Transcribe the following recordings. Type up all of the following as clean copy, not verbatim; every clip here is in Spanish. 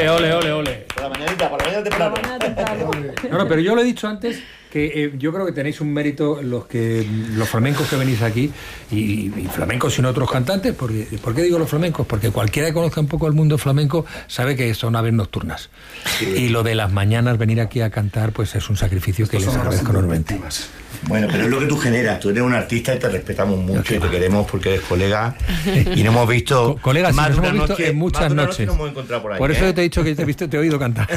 Ole. Por la mañana temprano. No, pero yo lo he dicho antes que yo creo que tenéis un mérito los flamencos que venís aquí y flamencos y no otros cantantes. ¿Por qué digo los flamencos? Porque cualquiera que conozca un poco el mundo flamenco sabe que son aves nocturnas. Sí. Y lo de las mañanas venir aquí a cantar pues es un sacrificio que les agradezco enormemente. Bueno, pero es lo que tú generas. Tú eres un artista y te respetamos mucho y te queremos porque eres colega y nos hemos visto colegas más nos de hemos una visto noche, en muchas noches. Nos hemos encontrado por ahí, por eso yo te he dicho que te he oído cantar.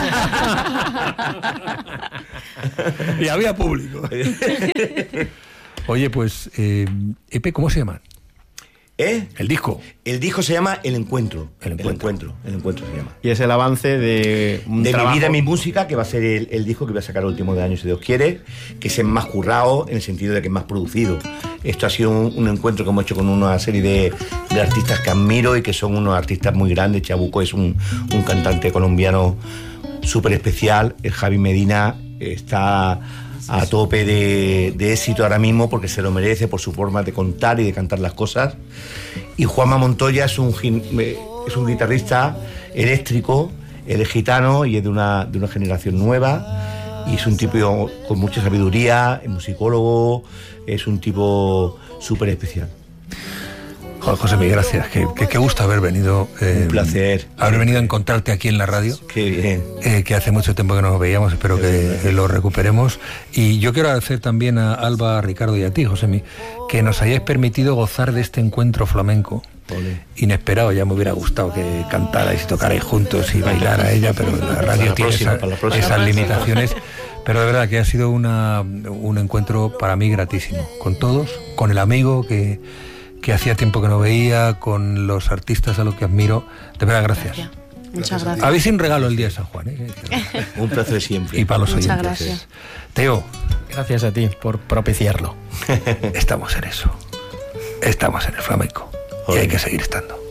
Y había público. Oye, pues Epe, ¿cómo se llama? El disco. El disco se llama El Encuentro. El Encuentro se llama. Y es el avance de mi vida, mi música, que va a ser el disco que voy a sacar el último de año, si Dios quiere, que es más currado, en el sentido de que es más producido. Esto ha sido un encuentro que hemos hecho con una serie de artistas que admiro y que son unos artistas muy grandes. Chabuco es un cantante colombiano súper especial. El Javi Medina está a tope de éxito ahora mismo porque se lo merece por su forma de contar y de cantar las cosas. Y Juanma Montoya es un guitarrista eléctrico, él es gitano y es de una generación nueva y es un tipo con mucha sabiduría, es musicólogo, es un tipo súper especial. Joder, José, mil gracias. Qué gusto haber venido. Un placer. Haber venido a encontrarte aquí en la radio. Qué bien. Que hace mucho tiempo que nos veíamos, espero que lo recuperemos. Y yo quiero agradecer también a Alba, a Ricardo y a ti, Josemi, que nos hayáis permitido gozar de este encuentro flamenco. Inesperado, ya me hubiera gustado que cantarais y tocarais juntos y bailara ella, pero la radio tiene esas limitaciones. Pero de verdad que ha sido un encuentro para mí gratísimo. Con todos, con el amigo que hacía tiempo que no veía, con los artistas a los que admiro. De verdad, gracias. Muchas gracias. Habéis un regalo el día de San Juan, ¿eh? Un placer siempre. Y para los Muchas oyentes. Gracias. Teo. Gracias a ti por propiciarlo. Estamos en eso. Estamos en el flamenco. Y hay que seguir estando.